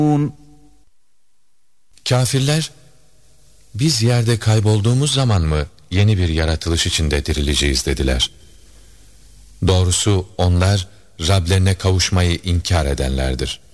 Kafirler, biz yerde kaybolduğumuz zaman mı yeni bir yaratılış içinde dirileceğiz dediler. Doğrusu onlar Rablerine kavuşmayı inkar edenlerdir.